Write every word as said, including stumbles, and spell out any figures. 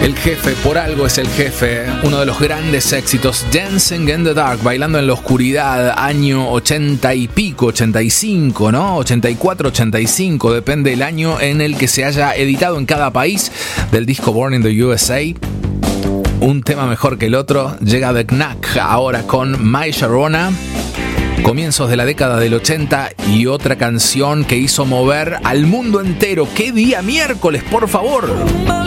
El jefe, por algo es el jefe, uno de los grandes éxitos, Dancing in the Dark, bailando en la oscuridad, año ochenta y pico, ochenta y cinco, ¿no? ochenta y cuatro, ochenta y cinco, depende del año en el que se haya editado en cada país, del disco Born in the U S A. Un tema mejor que el otro, llega The Knack ahora con My Sharona. Comienzos de la década del ochenta y otra canción que hizo mover al mundo entero. ¡Qué día miércoles, por favor!